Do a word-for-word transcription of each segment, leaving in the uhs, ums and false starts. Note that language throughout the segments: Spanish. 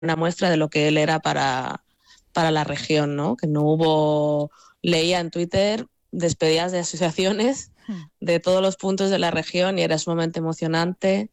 una muestra de lo que él era para, para la región, ¿no? Que no hubo, leía en Twitter despedidas de asociaciones de todos los puntos de la región y era sumamente emocionante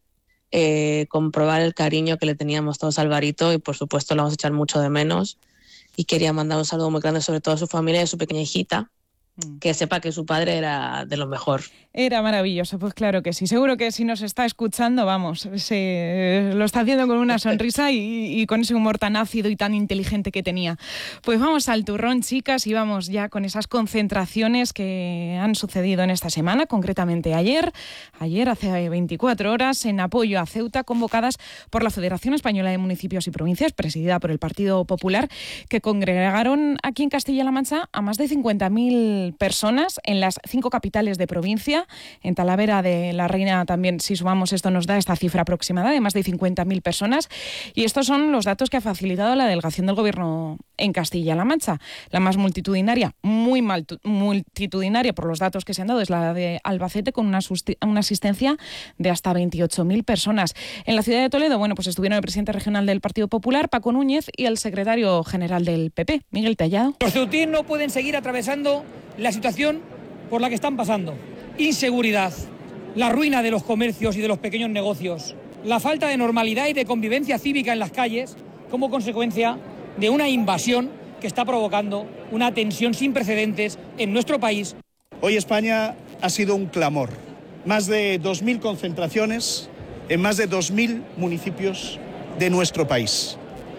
eh, comprobar el cariño que le teníamos todos a Alvarito y por supuesto lo vamos a echar mucho de menos y quería mandar un saludo muy grande sobre todo a su familia y a su pequeña hijita, que sepa que su padre era de lo mejor. Era maravilloso, pues claro que sí. Seguro que si nos está escuchando, vamos, se, lo está haciendo con una sonrisa y, y con ese humor tan ácido y tan inteligente que tenía. Pues vamos al turrón, chicas, y vamos ya con esas concentraciones que han sucedido en esta semana, concretamente ayer, ayer hace veinticuatro horas, en apoyo a Ceuta, convocadas por la Federación Española de Municipios y Provincias, presidida por el Partido Popular, que congregaron aquí en Castilla-La Mancha a más de cincuenta mil personas en las cinco capitales de provincia. En Talavera de la Reina también, si sumamos esto, nos da esta cifra aproximada de más de cincuenta mil personas. Y estos son los datos que ha facilitado la delegación del Gobierno en Castilla-La Mancha. La más multitudinaria, muy mal, multitudinaria por los datos que se han dado, es la de Albacete, con una, una asistencia de hasta veintiocho mil personas. En la ciudad de Toledo, bueno, pues estuvieron el presidente regional del Partido Popular, Paco Núñez, y el secretario general del P P, Miguel Tellado. Los ceutíes no pueden seguir atravesando la situación por la que están pasando. Inseguridad, la ruina de los comercios y de los pequeños negocios, la falta de normalidad y de convivencia cívica en las calles como consecuencia de una invasión que está provocando una tensión sin precedentes en nuestro país. Hoy España ha sido un clamor. Más de dos mil concentraciones en más de dos mil municipios de nuestro país.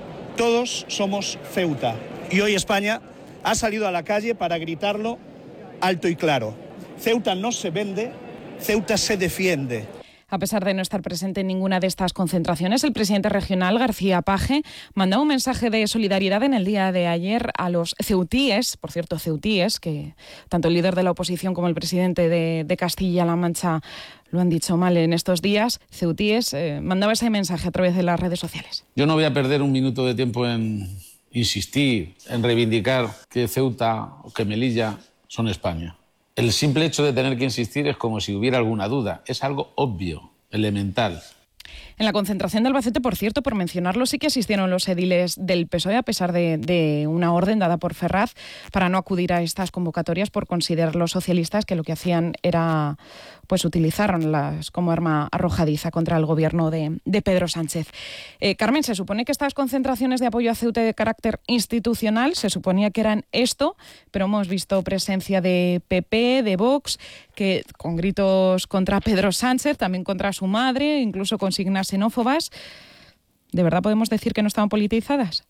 Todos somos Ceuta y hoy España ha salido a la calle para gritarlo alto y claro. Ceuta no se vende, Ceuta se defiende. A pesar de no estar presente en ninguna de estas concentraciones, el presidente regional, García Page, mandó un mensaje de solidaridad en el día de ayer a los ceutíes, por cierto, ceutíes, que tanto el líder de la oposición como el presidente de, de Castilla-La Mancha lo han dicho mal en estos días. Ceutíes eh, mandaba ese mensaje a través de las redes sociales. Yo no voy a perder un minuto de tiempo en insistir, en reivindicar que Ceuta o que Melilla son España. El simple hecho de tener que insistir es como si hubiera alguna duda. Es algo obvio, elemental. En la concentración de Albacete, por cierto, por mencionarlo, sí que asistieron los ediles del P S O E, a pesar de, de una orden dada por Ferraz para no acudir a estas convocatorias por considerar los socialistas que lo que hacían era pues utilizarlas como arma arrojadiza contra el gobierno de, de Pedro Sánchez. Eh, Carmen, se supone que estas concentraciones de apoyo a Ceuta de carácter institucional, se suponía que eran esto, pero hemos visto presencia de P P, de Vox, que con gritos contra Pedro Sánchez, también contra su madre, incluso consignas xenófobas. ¿De verdad podemos decir que no estaban politizadas?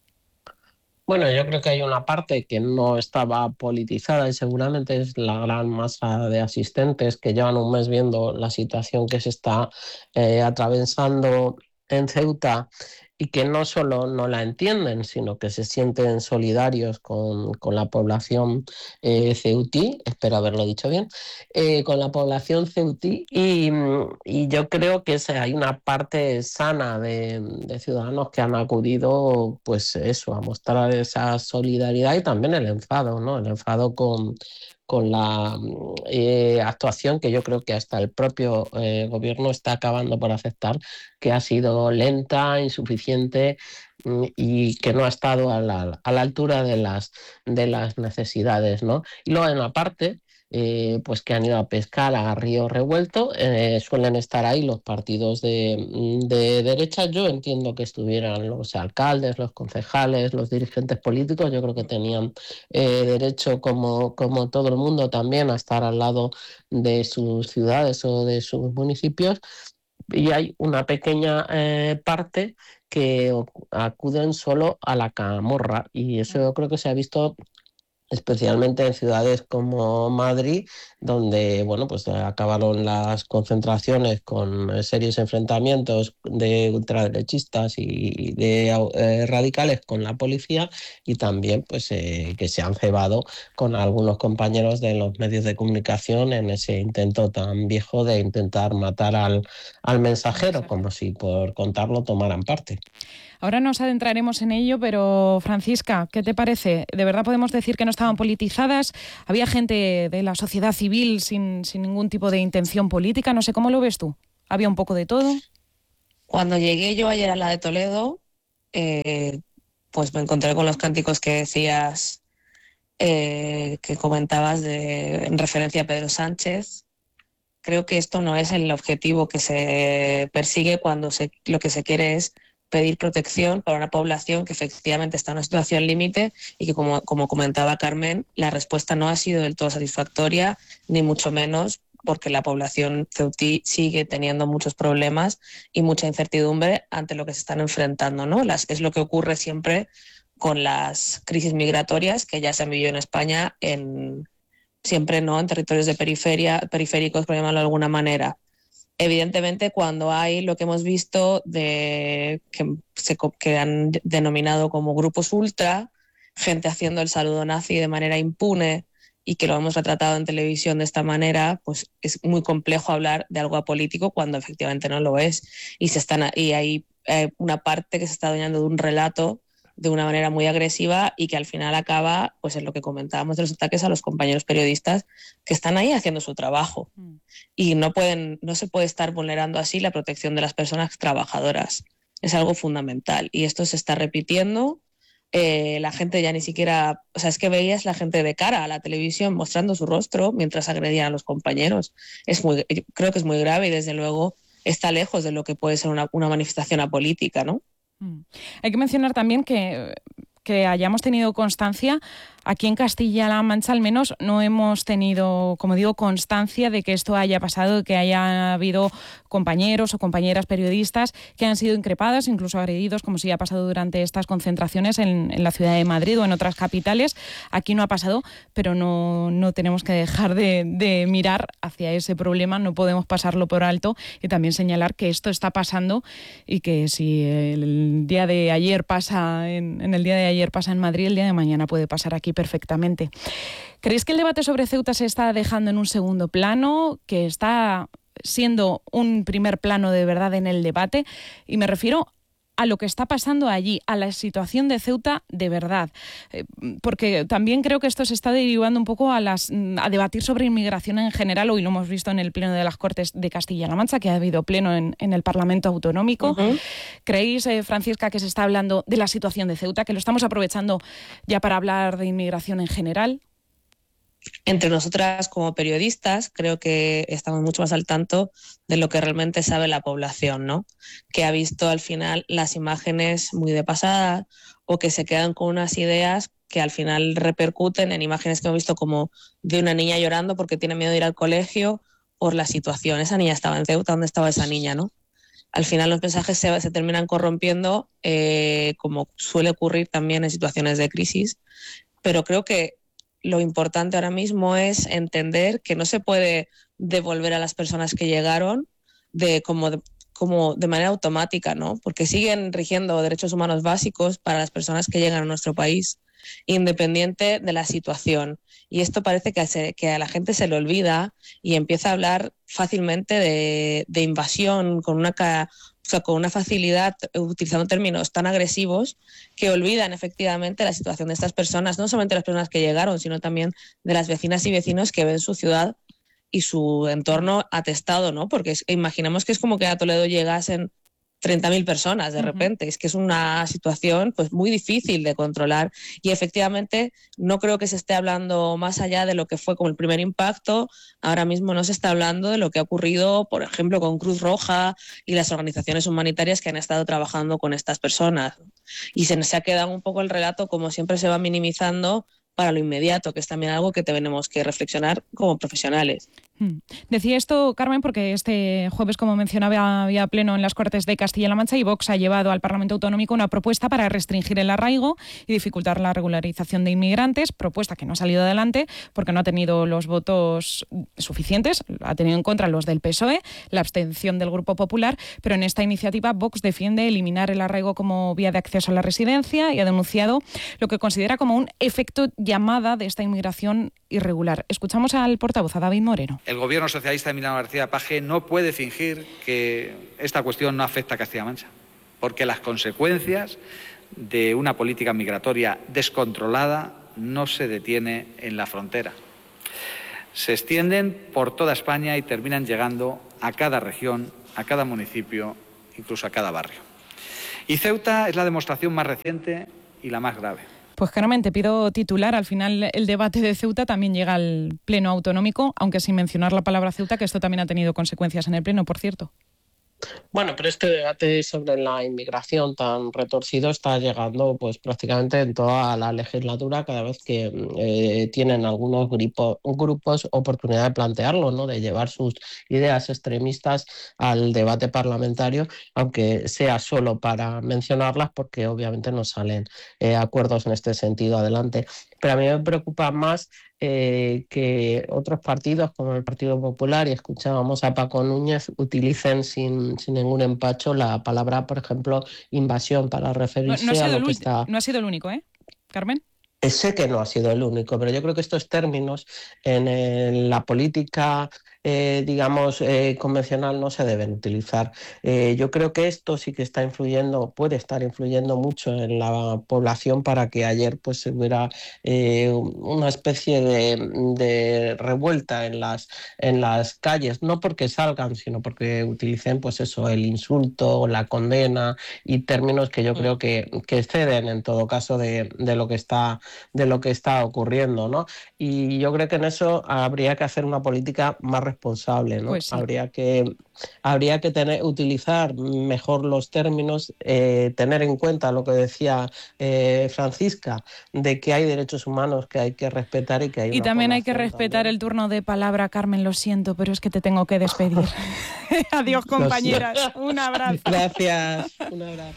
Bueno, yo creo que hay una parte que no estaba politizada y seguramente es la gran masa de asistentes que llevan un mes viendo la situación que se está eh, atravesando en Ceuta y que no solo no la entienden, sino que se sienten solidarios con, con la población eh, ceutí, espero haberlo dicho bien, eh, con la población ceutí y, y yo creo que hay una parte sana de, de ciudadanos que han acudido, pues eso, a mostrar esa solidaridad y también el enfado, ¿no? El enfado con... con la eh, actuación que yo creo que hasta el propio eh, gobierno está acabando por aceptar, que ha sido lenta, insuficiente y que no ha estado a la, a la altura de las, de las necesidades, ¿no? Y luego en la parte eh, pues que han ido a pescar a río revuelto, eh, suelen estar ahí los partidos de, de derecha. Yo entiendo que estuvieran los alcaldes, los concejales, los dirigentes políticos. Yo creo que tenían eh, derecho, como, como todo el mundo, también a estar al lado de sus ciudades o de sus municipios. Y hay una pequeña eh, parte que acuden solo a la camorra, y eso yo creo que se ha visto especialmente en ciudades como Madrid, donde bueno, pues acabaron las concentraciones con serios enfrentamientos de ultraderechistas y de eh, radicales con la policía, y también pues eh, que se han cebado con algunos compañeros de los medios de comunicación en ese intento tan viejo de intentar matar al, al mensajero, como si por contarlo tomaran parte. Ahora nos adentraremos en ello, pero Francisca, ¿qué te parece? ¿De verdad podemos decir que no estaban politizadas? ¿Había gente de la sociedad civil sin, sin ningún tipo de intención política? No sé, ¿cómo lo ves tú? ¿Había un poco de todo? Cuando llegué yo ayer a la de Toledo, eh, pues me encontré con los cánticos que decías, eh, que comentabas de, en referencia a Pedro Sánchez. Creo que esto no es el objetivo que se persigue cuando se, lo que se quiere es pedir protección para una población que efectivamente está en una situación límite y que, como, como comentaba Carmen, la respuesta no ha sido del todo satisfactoria, ni mucho menos, porque la población ceutí sigue teniendo muchos problemas y mucha incertidumbre ante lo que se están enfrentando, ¿no? Las, es lo que ocurre siempre con las crisis migratorias que ya se han vivido en España, en, siempre no en territorios de periferia, periféricos, por llamarlo de alguna manera. Evidentemente, cuando hay lo que hemos visto de que se que han denominado como grupos ultra, gente haciendo el saludo nazi de manera impune y que lo hemos retratado en televisión de esta manera, pues es muy complejo hablar de algo apolítico cuando efectivamente no lo es. Y, se están, y hay eh, una parte que se está adueñando de un relato de una manera muy agresiva y que al final acaba, pues en lo que comentábamos de los ataques a los compañeros periodistas que están ahí haciendo su trabajo. Mm. Y no pueden, no se puede estar vulnerando así la protección de las personas trabajadoras. Es algo fundamental. Y esto se está repitiendo. Eh, la gente ya ni siquiera, o sea, es que veías la gente de cara a la televisión mostrando su rostro mientras agredían a los compañeros. Es muy, creo que es muy grave y desde luego está lejos de lo que puede ser una, una manifestación apolítica, ¿no? Hay que mencionar también que, que hayamos tenido constancia, aquí en Castilla-La Mancha al menos no hemos tenido, como digo, constancia de que esto haya pasado, de que haya habido compañeros o compañeras periodistas que han sido increpadas, incluso agredidos, como si ha pasado durante estas concentraciones en, en la ciudad de Madrid o en otras capitales. Aquí no ha pasado, pero no, no tenemos que dejar de, de mirar hacia ese problema, no podemos pasarlo por alto y también señalar que esto está pasando y que si el día de ayer pasa en, en el día de ayer pasa en Madrid, el día de mañana puede pasar aquí perfectamente. ¿Creéis que el debate sobre Ceuta se está dejando en un segundo plano, que está siendo un primer plano de verdad en el debate? Y me refiero a lo que está pasando allí, a la situación de Ceuta de verdad. Eh, porque también creo que esto se está derivando un poco a, las, a debatir sobre inmigración en general. Hoy lo hemos visto en el Pleno de las Cortes de Castilla-La Mancha, que ha habido pleno en, en el Parlamento Autonómico. Uh-huh. ¿Creéis, eh, Francisca, que se está hablando de la situación de Ceuta, que lo estamos aprovechando ya para hablar de inmigración en general? Entre nosotras como periodistas creo que estamos mucho más al tanto de lo que realmente sabe la población, ¿no? Que ha visto al final las imágenes muy de pasada o que se quedan con unas ideas que al final repercuten en imágenes que hemos visto como de una niña llorando porque tiene miedo de ir al colegio por la situación. Esa niña estaba en Ceuta, ¿dónde estaba esa niña, no? Al final los mensajes se, se terminan corrompiendo, eh, como suele ocurrir también en situaciones de crisis, pero creo que lo importante ahora mismo es entender que no se puede devolver a las personas que llegaron de como, de, como de manera automática, ¿no? Porque siguen rigiendo derechos humanos básicos para las personas que llegan a nuestro país, independiente de la situación. Y esto parece que, se, que a la gente se le olvida y empieza a hablar fácilmente de, de invasión con una... O sea, con una facilidad, utilizando términos tan agresivos que olvidan efectivamente la situación de estas personas, no solamente las personas que llegaron, sino también de las vecinas y vecinos que ven su ciudad y su entorno atestado, ¿no? Porque es, imaginemos que es como que a Toledo llegasen treinta mil personas de repente. Uh-huh. Es que es una situación pues muy difícil de controlar y efectivamente no creo que se esté hablando más allá de lo que fue como el primer impacto. Ahora mismo no se está hablando de lo que ha ocurrido, por ejemplo, con Cruz Roja y las organizaciones humanitarias que han estado trabajando con estas personas. Y se nos ha quedado un poco el relato, como siempre se va minimizando para lo inmediato, que es también algo que tenemos que reflexionar como profesionales. Decía esto, Carmen, porque este jueves, como mencionaba, había pleno en las Cortes de Castilla-La Mancha y Vox ha llevado al Parlamento Autonómico una propuesta para restringir el arraigo y dificultar la regularización de inmigrantes, propuesta que no ha salido adelante porque no ha tenido los votos suficientes, ha tenido en contra los del P S O E, la abstención del Grupo Popular, pero en esta iniciativa Vox defiende eliminar el arraigo como vía de acceso a la residencia y ha denunciado lo que considera como un efecto llamada de esta inmigración irregular. Escuchamos al portavoz, a David Moreno. El Gobierno socialista de Emiliano García Paje no puede fingir que esta cuestión no afecta a Castilla-La Mancha, porque las consecuencias de una política migratoria descontrolada no se detiene en la frontera. Se extienden por toda España y terminan llegando a cada región, a cada municipio, incluso a cada barrio. Y Ceuta es la demostración más reciente y la más grave. Pues Carmen, te pido titular. Al final el debate de Ceuta también llega al Pleno autonómico, aunque sin mencionar la palabra Ceuta, que esto también ha tenido consecuencias en el Pleno, por cierto. Bueno, pero este debate sobre la inmigración tan retorcido está llegando pues prácticamente en toda la legislatura cada vez que eh, tienen algunos grupo, grupos oportunidad de plantearlo, ¿no? De llevar sus ideas extremistas al debate parlamentario, aunque sea solo para mencionarlas, porque obviamente no salen eh, acuerdos en este sentido adelante. Pero a mí me preocupa más eh, que otros partidos, como el Partido Popular, y escuchábamos a Paco Núñez, utilicen sin, sin ningún empacho la palabra, por ejemplo, invasión para referirse no, no a lo que está... No ha sido el único, ¿eh, Carmen? Sé que no ha sido el único, pero yo creo que estos términos en, en la política, eh, digamos, eh, convencional no se deben utilizar. Eh, yo creo que esto sí que está influyendo, puede estar influyendo mucho en la población para que ayer pues hubiera eh, una especie de, de revuelta en las, en las calles, no porque salgan, sino porque utilicen pues eso, el insulto, la condena y términos que yo creo que, que exceden en todo caso de, de lo que está de lo que está ocurriendo, ¿no? Y yo creo que en eso habría que hacer una política más responsable, ¿no? Pues sí. Habría que, habría que tener, utilizar mejor los términos, eh, tener en cuenta lo que decía eh, Francisca, de que hay derechos humanos que hay que respetar y que hay Y una también hay que respetar también. el turno de palabra, Carmen, lo siento, pero es que te tengo que despedir. Adiós, compañeras. Un abrazo. Gracias. Un abrazo.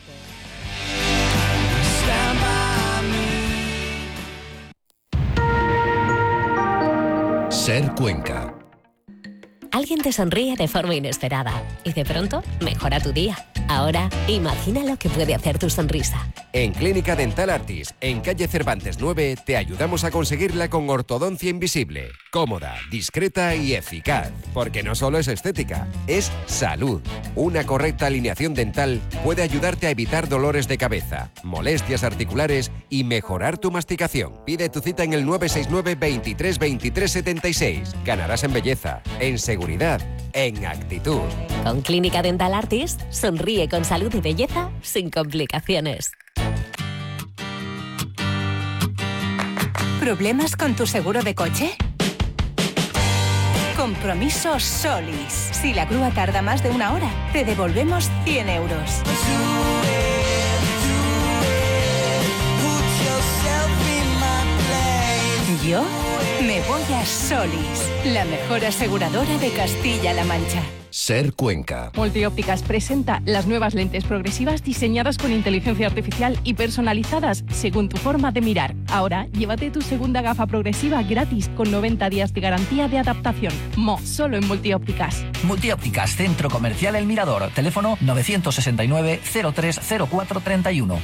Ser Cuenca. Alguien te sonríe de forma inesperada y de pronto mejora tu día. Ahora, imagina lo que puede hacer tu sonrisa. En Clínica Dental Artis, en calle Cervantes nueve, te ayudamos a conseguirla con ortodoncia invisible. Cómoda, discreta y eficaz. Porque no solo es estética, es salud. Una correcta alineación dental puede ayudarte a evitar dolores de cabeza, molestias articulares y mejorar tu masticación. Pide tu cita en el nueve seis nueve, veintitrés, veintitrés, setenta y seis. Ganarás en belleza, en seguridad, en actitud. Con Clínica Dental Artis, sonríe con salud y belleza sin complicaciones. ¿Problemas con tu seguro de coche? Compromiso Solis. Si la grúa tarda más de una hora, te devolvemos cien euros. Yo me voy a Solis, la mejor aseguradora de Castilla-La Mancha. Ser Cuenca. Multiópticas presenta las nuevas lentes progresivas diseñadas con inteligencia artificial y personalizadas según tu forma de mirar. Ahora, llévate tu segunda gafa progresiva gratis con noventa días de garantía de adaptación. Mo, solo en Multiópticas. Multiópticas, Centro Comercial El Mirador. Teléfono nueve seis nueve, cero tres cero cuatro tres uno.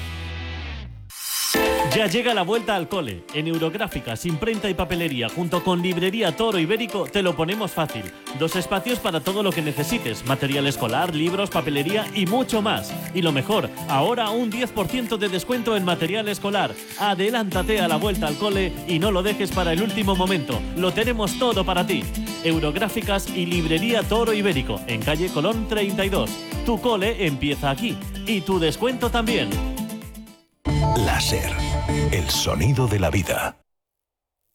Ya llega la vuelta al cole. En Eurográficas, imprenta y papelería, junto con Librería Toro Ibérico, te lo ponemos fácil. Dos espacios para todo lo que necesites. Material escolar, libros, papelería y mucho más. Y lo mejor, ahora un diez por ciento de descuento en material escolar. Adelántate a la vuelta al cole y no lo dejes para el último momento. Lo tenemos todo para ti. Eurográficas y Librería Toro Ibérico, en calle Colón treinta y dos. Tu cole empieza aquí. Y tu descuento también. Láser, el sonido de la vida.